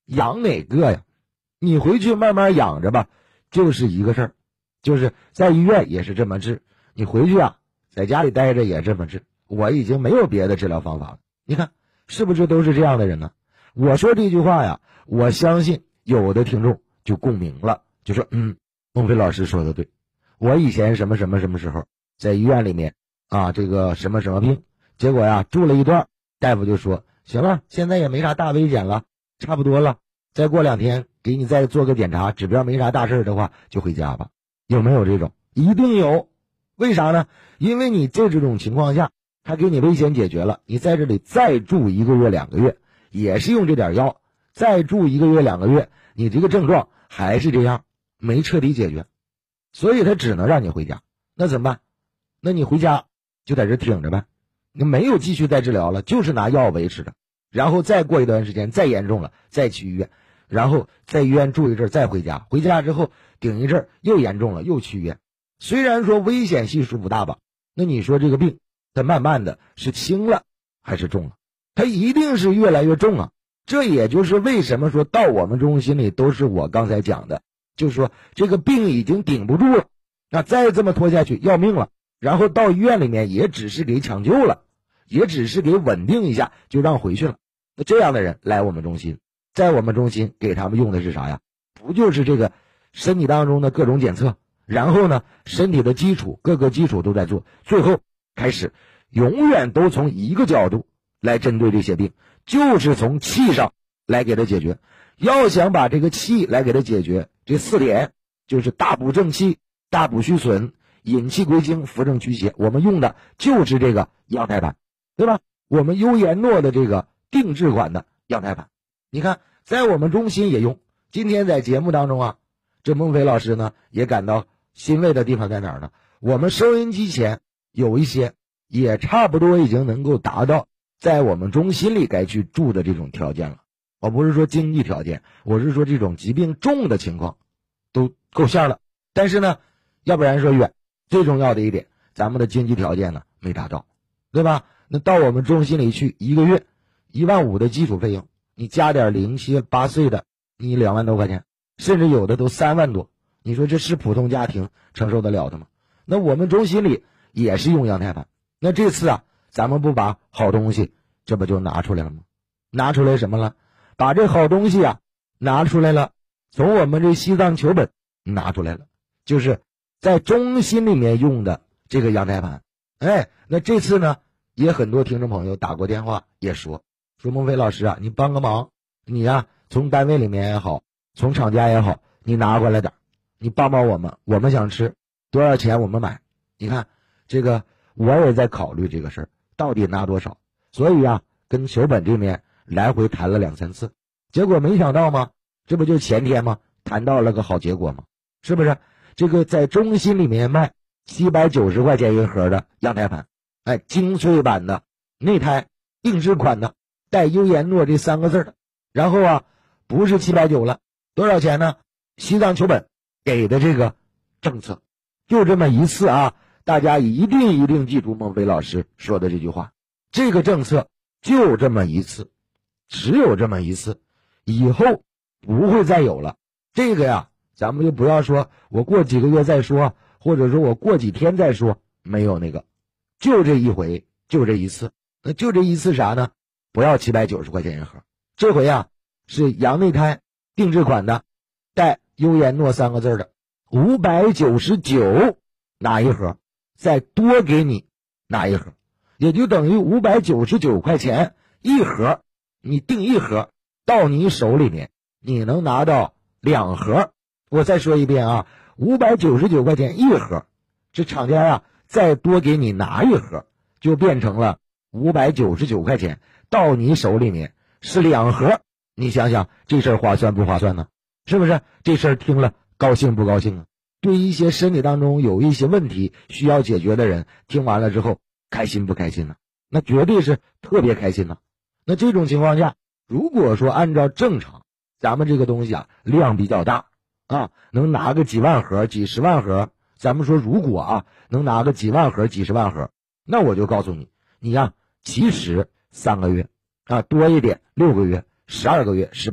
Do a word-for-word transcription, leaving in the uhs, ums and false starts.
养哪个呀？你回去慢慢养着吧，就是一个事儿，就是在医院也是这么治，你回去啊，在家里待着也这么治，我已经没有别的治疗方法了。你看是不是都是这样的人呢？我说这句话呀，我相信有的听众就共鸣了，就说嗯，孟非老师说的对，我以前什么什么什么时候在医院里面啊，这个什么什么病，结果呀住了一段，大夫就说行了，现在也没啥大危险了，差不多了，再过两天给你再做个检查，指标没啥大事的话就回家吧。有没有这种？一定有。为啥呢？因为你在这种情况下他给你危险解决了，你在这里再住一个月两个月，也是用这点药，再住一个月两个月，你这个症状还是这样，没彻底解决，所以他只能让你回家。那怎么办？那你回家就在这挺着呗，你没有继续再治疗了，就是拿药维持着，然后再过一段时间再严重了再去医院，然后在医院住一阵再回家，回家之后顶一阵又严重了又去医院。虽然说危险系数不大吧，那你说这个病它慢慢的是轻了还是重了？它一定是越来越重啊。这也就是为什么说到我们中心里都是我刚才讲的，就是说这个病已经顶不住了，那再这么拖下去要命了，然后到医院里面也只是给抢救了，也只是给稳定一下就让回去了。那这样的人来我们中心，在我们中心给他们用的是啥呀？不就是这个身体当中的各种检测，然后呢身体的基础各个基础都在做，最后开始永远都从一个角度来针对这些病，就是从气上来给它解决。要想把这个气来给它解决，这四点就是大补正气、大补虚损、引气归经、扶正驱邪，我们用的就是这个羊胎盘，对吧？我们优颜诺的这个定制款的羊胎盘，你看在我们中心也用。今天在节目当中啊，这孟非老师呢也感到欣慰的地方在哪儿呢？我们收音机前有一些也差不多已经能够达到在我们中心里该去住的这种条件了。我不是说经济条件，我是说这种疾病重的情况都够线了。但是呢，要不然说远，最重要的一点，咱们的经济条件呢没达到，对吧？那到我们中心里去，一个月一万五的基础费用，你加点零七八岁的，你两万多块钱，甚至有的都三万多。你说这是普通家庭承受得了的吗？那我们中心里也是用羊胎盘，那这次啊，咱们不把好东西这不就拿出来了吗？拿出来什么了？把这好东西啊拿出来了，从我们这西藏球本拿出来了，就是在中心里面用的这个羊胎盘。哎，那这次呢，也很多听众朋友打过电话也说说孟非老师啊，你帮个忙，你呀、啊、从单位里面也好，从厂家也好，你拿过来点，你帮帮我们，我们想吃多少钱我们买。你看这个我也在考虑这个事儿，到底拿多少。所以啊，跟球本这边来回谈了两三次，结果没想到吗？这不就前天吗？谈到了个好结果吗？是不是？这个在中心里面卖七百九十块钱一盒的羊胎盘，哎，精粹版的内胎定制款的带优颜诺这三个字的，然后啊不是七百九了，多少钱呢？西藏球本给的这个政策就这么一次啊，大家一定一定记住孟非老师说的这句话，这个政策就这么一次，只有这么一次，以后不会再有了。这个呀咱们就不要说我过几个月再说，或者说我过几天再说，没有那个，就这一回，就这一次。那就这一次啥呢？不要七百九十块钱一盒，这回啊是羊内胎定制款的带优颜诺三个字的五百九十九拿一盒，再多给你拿一盒，也就等于五百九十九块钱一盒，你订一盒到你手里面你能拿到两盒。我再说一遍啊，五百九十九块钱一盒，这厂家啊再多给你拿一盒，就变成了五百九十九块钱到你手里面是两盒。你想想这事儿划算不划算呢？是不是？这事儿听了高兴不高兴啊？对一些身体当中有一些问题需要解决的人，听完了之后开心不开心呢？那绝对是特别开心呢。那这种情况下，如果说按照正常，咱们这个东西啊量比较大啊，能拿个几万盒几十万盒，咱们说如果啊能拿个几万盒几十万盒，那我就告诉你，你呀、啊、其实三个月啊多一点六个月十二个月十八